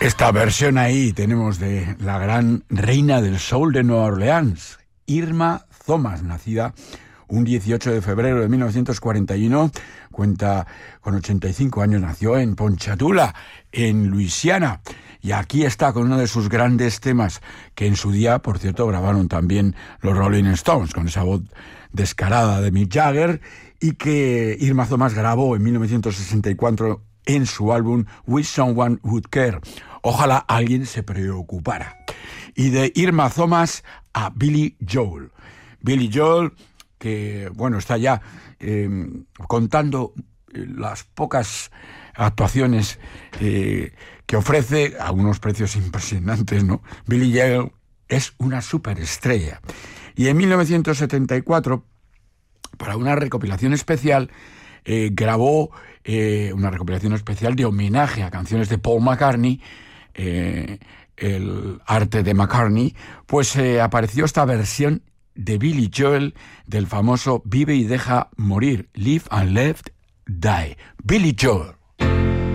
Esta versión ahí tenemos de la gran reina del soul de Nueva Orleans, Irma Thomas, nacida un 18 de febrero de 1941, cuenta con 85 años, nació en Ponchatoula, en Luisiana. Y aquí está con uno de sus grandes temas, que en su día, por cierto, grabaron también los Rolling Stones, con esa voz descarada de Mick Jagger, y que Irma Thomas grabó en 1964 en su álbum With Someone Would Care. Ojalá alguien se preocupara. Y de Irma Thomas a Billy Joel. Billy Joel, que bueno, está ya contando las pocas actuaciones que ofrece a unos precios impresionantes, ¿no? Billy Joel es una superestrella. Y en 1974, para una recopilación especial, grabó una recopilación especial de homenaje a canciones de Paul McCartney, el arte de McCartney, pues apareció esta versión de Billy Joel del famoso Vive y deja morir, Live and Let Die. Billy Joel.